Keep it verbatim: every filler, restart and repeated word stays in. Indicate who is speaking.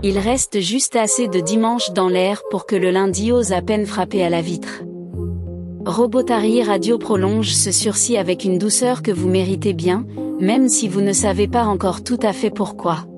Speaker 1: Il reste juste assez de dimanche dans l'air pour que le lundi ose à peine frapper à la vitre. Robotari Radio prolonge ce sursis avec une douceur que vous méritez bien, même si vous ne savez pas encore tout à fait pourquoi.